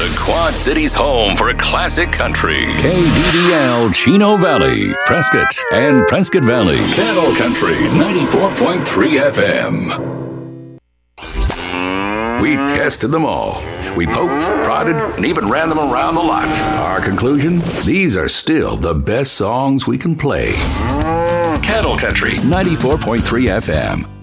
The Quad Cities' home for classic country. KDDL Chino Valley, Prescott, and Prescott Valley. Cattle Country 94.3 FM. We tested them all. We poked, prodded, and even ran them around the lot. Our conclusion? These are still the best songs we can play. Cattle Country 94.3 FM.